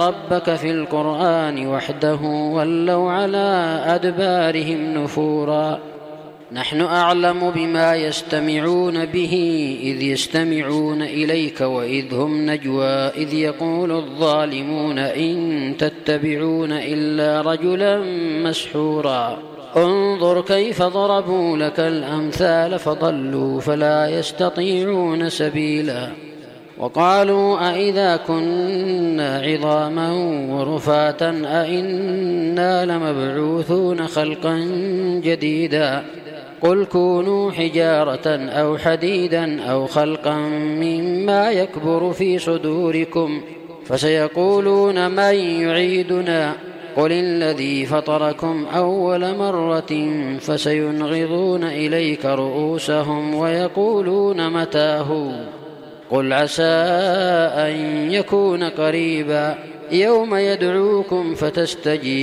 ربك في القرآن وحده ولوا على أدبارهم نفورا نحن أعلم بما يستمعون به إذ يستمعون إليك وإذ هم نجوى إذ يقول الظالمون إن تتبعون إلا رجلا مسحورا انظر كيف ضربوا لك الأمثال فضلوا فلا يستطيعون سبيلا وقالوا أئذا كنا عظاما ورفاتا أئنا لمبعوثون خلقا جديدا قل كونوا حجارة أو حديدا أو خلقا مما يكبر في صدوركم فسيقولون من يعيدنا قل الذي فطركم أول مرة فسينغضون إليك رؤوسهم ويقولون متاه قل عسى أن يكون قريبا يوم يدعوكم فتستجيبون